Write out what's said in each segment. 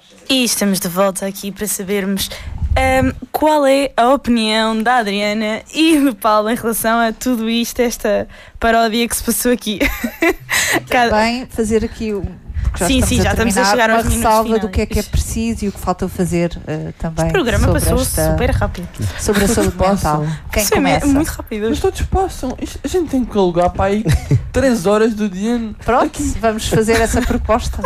E estamos de volta aqui para sabermos qual é a opinião da Adriana e do Paulo em relação a tudo isto, esta paródia que se passou aqui. Também fazer aqui já estamos a chegar aos uma ressalva finais. do que é preciso e o que falta fazer também. Este programa passou super rápido. Sobre a saúde mental. Quem começa? É muito rápido. Mas todos passam. A gente tem que alugar para aí 3 horas do dia. Pronto, aqui. Vamos fazer essa proposta.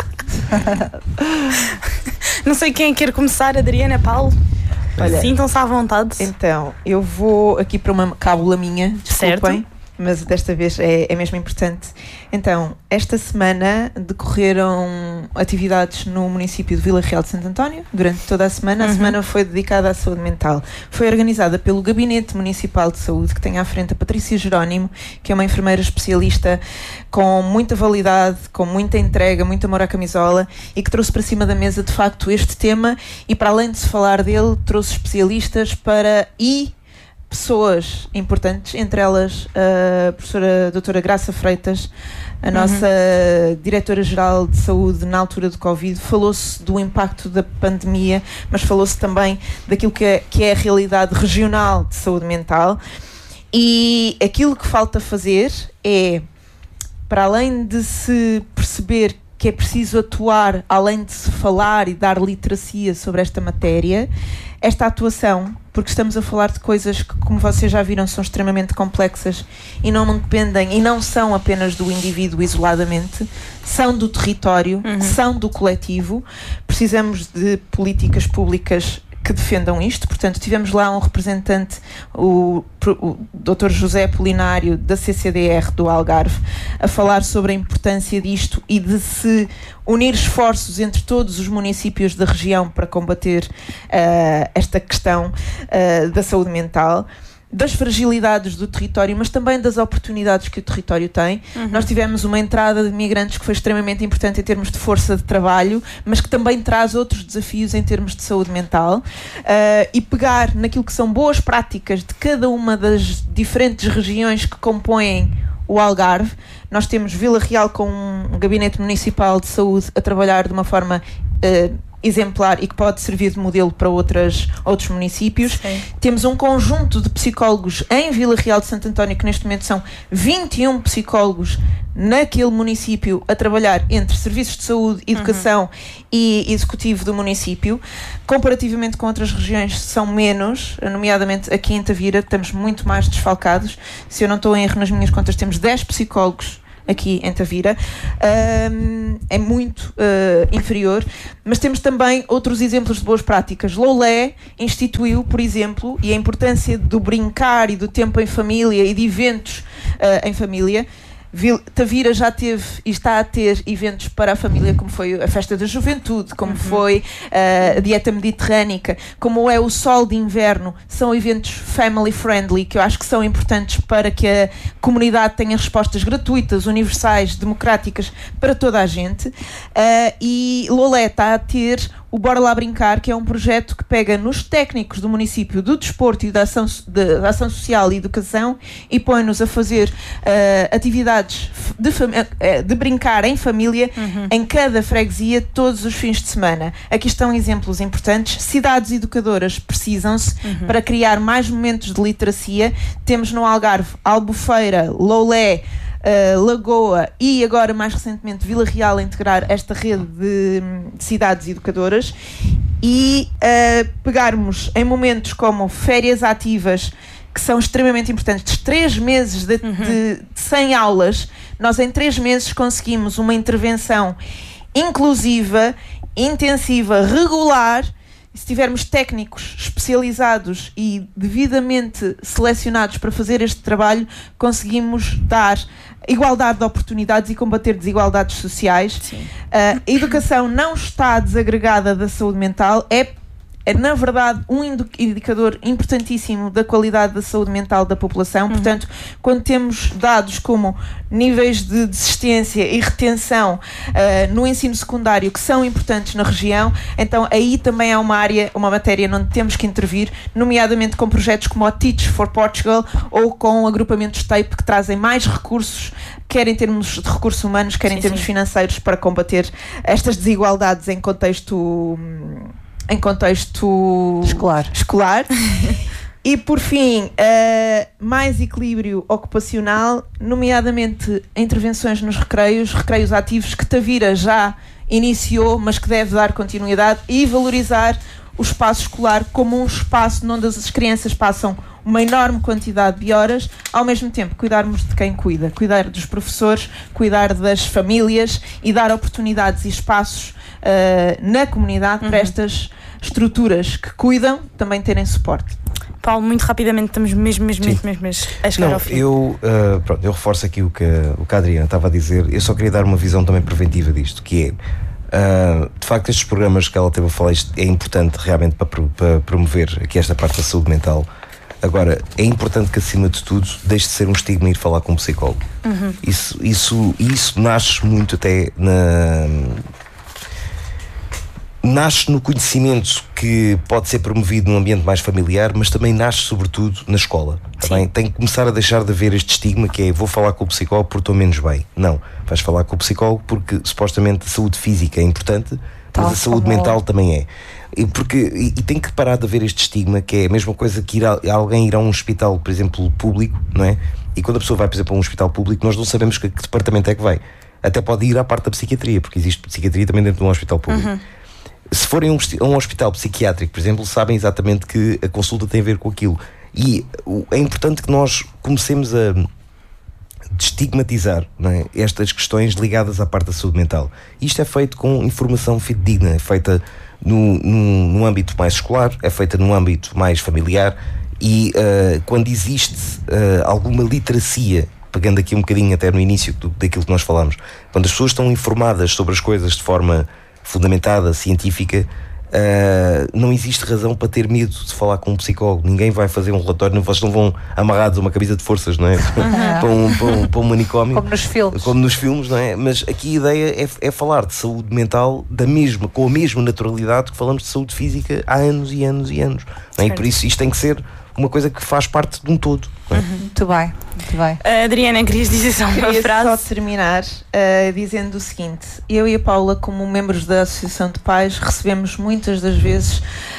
Não sei quem quer começar, Adriana, Paulo. Olha, sintam-se à vontade. Então, eu vou aqui para uma cábula minha, desculpem, Certo. mas desta vez é mesmo importante. Então, esta semana decorreram atividades no município de Vila Real de Santo António, durante toda a semana. A semana foi dedicada à saúde mental. Foi organizada pelo Gabinete Municipal de Saúde, que tem à frente a Patrícia Jerónimo, que é uma enfermeira especialista com muita validade, com muita entrega, muito amor à camisola, e que trouxe para cima da mesa, de facto, este tema, e para além de se falar dele, trouxe especialistas e pessoas importantes, entre elas a professora doutora Graça Freitas, a nossa diretora-geral de saúde na altura do Covid. Falou-se do impacto da pandemia, mas falou-se também daquilo que é a realidade regional de saúde mental. E aquilo que falta fazer é, para além de se perceber que é preciso atuar, além de se falar e dar literacia sobre esta matéria, esta atuação, porque estamos a falar de coisas que, como vocês já viram, são extremamente complexas e não dependem e não são apenas do indivíduo isoladamente, são do território, são do coletivo. Precisamos de políticas públicas que defendam isto. Portanto, tivemos lá um representante, o Dr. José Polinário, da CCDR do Algarve, a falar sobre a importância disto e de se unir esforços entre todos os municípios da região para combater esta questão da saúde mental, das fragilidades do território, mas também das oportunidades que o território tem. Nós tivemos uma entrada de migrantes que foi extremamente importante em termos de força de trabalho, mas que também traz outros desafios em termos de saúde mental, e pegar naquilo que são boas práticas de cada uma das diferentes regiões que compõem o Algarve. Nós temos Vila Real com um gabinete municipal de saúde a trabalhar de uma forma exemplar e que pode servir de modelo para outros municípios. Sim. Temos um conjunto de psicólogos em Vila Real de Santo António, que neste momento são 21 psicólogos naquele município a trabalhar entre serviços de saúde, educação e executivo do município. Comparativamente com outras regiões são menos, nomeadamente aqui em Tavira estamos muito mais desfalcados. Se eu não estou em erro nas minhas contas, temos 10 psicólogos aqui em Tavira. É muito inferior, mas temos também outros exemplos de boas práticas. Loulé instituiu, por exemplo, e a importância do brincar e do tempo em família e de eventos em família. Tavira já teve e está a ter eventos para a família, como foi a Festa da Juventude, como foi a Dieta Mediterrânica, como é o Sol de Inverno. São eventos family friendly, que eu acho que são importantes para que a comunidade tenha respostas gratuitas, universais, democráticas para toda a gente. E Loulé está a ter o Bora Lá Brincar, que é um projeto que pega nos técnicos do município do desporto e da ação social e educação e põe-nos a fazer atividades de brincar em família em cada freguesia todos os fins de semana. Aqui estão exemplos importantes. Cidades educadoras precisam-se para criar mais momentos de literacia. Temos no Algarve Albufeira, Loulé, Lagoa e agora mais recentemente Vila Real a integrar esta rede de cidades educadoras, e pegarmos em momentos como férias ativas, que são extremamente importantes. 3 meses de 100 aulas, nós em 3 meses conseguimos uma intervenção inclusiva, intensiva, regular. Se tivermos técnicos especializados e devidamente selecionados para fazer este trabalho, conseguimos dar igualdade de oportunidades e combater desigualdades sociais. A educação não está desagregada da saúde mental, é é, na verdade, um indicador importantíssimo da qualidade da saúde mental da população. Portanto, quando temos dados como níveis de desistência e retenção no ensino secundário que são importantes na região, então aí também é uma matéria onde temos que intervir, nomeadamente com projetos como o Teach for Portugal ou com agrupamentos TAPE que trazem mais recursos, quer em termos de recursos humanos, quer em termos financeiros, para combater estas desigualdades em contexto escolar. E por fim, mais equilíbrio ocupacional, nomeadamente intervenções nos recreios ativos que Tavira já iniciou, mas que deve dar continuidade, e valorizar o espaço escolar como um espaço onde as crianças passam uma enorme quantidade de horas, ao mesmo tempo cuidarmos de quem cuidar dos professores, cuidar das famílias e dar oportunidades e espaços na comunidade para estas estruturas que cuidam também terem suporte. Paulo, muito rapidamente, estamos mesmo a chegar ao fim. Eu reforço aqui o que a Adriana estava a dizer. Eu só queria dar uma visão também preventiva disto, que é, de facto, estes programas que ela teve a falar, isto é importante realmente para promover aqui esta parte da saúde mental. Agora, é importante que, acima de tudo, deixe de ser um estigma ir falar com um psicólogo. Isso nasce muito até nasce no conhecimento que pode ser promovido num ambiente mais familiar, mas também nasce sobretudo na escola. Também tem que começar a deixar de haver este estigma que é: vou falar com o psicólogo porque estou menos bem. Não, vais falar com o psicólogo porque supostamente a saúde física é importante, mas a saúde mental também é. E tem que parar de haver este estigma, que é a mesma coisa que alguém ir a um hospital, por exemplo, público, não é? E quando a pessoa vai, por exemplo, a um hospital público, nós não sabemos que departamento é que vai. Até pode ir à parte da psiquiatria, porque existe psiquiatria também dentro de um hospital público. Se forem a um hospital psiquiátrico, por exemplo, sabem exatamente que a consulta tem a ver com aquilo. E é importante que nós comecemos a destigmatizar, não é, estas questões ligadas à parte da saúde mental. Isto é feito com informação fidedigna, é feita no âmbito mais escolar, é feita num âmbito mais familiar, e quando existe alguma literacia, pegando aqui um bocadinho até no início daquilo que nós falámos, quando as pessoas estão informadas sobre as coisas de forma fundamentada, científica, não existe razão para ter medo de falar com um psicólogo. Ninguém vai fazer um relatório, vocês não vão amarrados a uma camisa de forças, não é? para um manicômio, como nos filmes, não é? Mas aqui a ideia é falar de saúde mental com a mesma naturalidade que falamos de saúde física há anos e anos e anos, não é? E por isso isto tem que ser uma coisa que faz parte de um todo. Muito bem. Adriana, querias dizer só uma frase? Só terminar dizendo o seguinte: eu e a Paula, como membros da Associação de Pais, recebemos muitas das vezes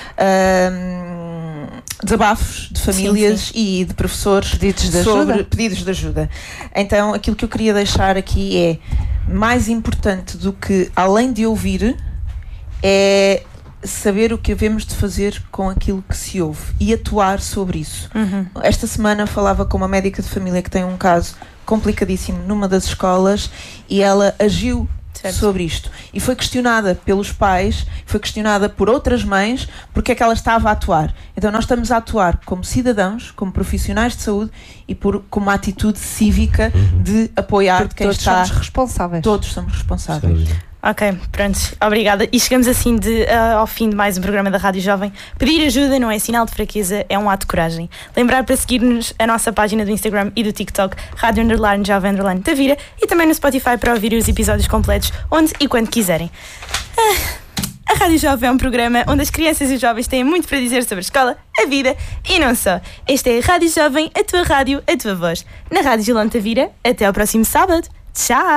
desabafos de famílias e de professores sobre pedidos de ajuda. Então, aquilo que eu queria deixar aqui é: mais importante do que, além de ouvir, é saber o que havemos de fazer com aquilo que se ouve e atuar sobre isso. Esta semana falava com uma médica de família que tem um caso complicadíssimo numa das escolas, e ela agiu sobre isto e foi questionada pelos pais, foi questionada por outras mães porque é que ela estava a atuar. Então nós estamos a atuar como cidadãos, como profissionais de saúde e com uma atitude cívica de apoiar porque quem todos está. Somos responsáveis. Todos somos responsáveis. Ok, pronto, obrigada. E chegamos assim ao fim de mais um programa da Rádio Jovem. Pedir ajuda não é sinal de fraqueza, é um ato de coragem. Lembrar para seguir-nos a nossa página do Instagram e do TikTok, Rádio_Jovem_Tavira, e também no Spotify para ouvir os episódios completos onde e quando quiserem. A Rádio Jovem é um programa onde as crianças e os jovens têm muito para dizer sobre a escola, a vida e não só. Esta é a Rádio Jovem, a tua rádio, a tua voz. Na Rádio Jolão Tavira, até ao próximo sábado. Tchau!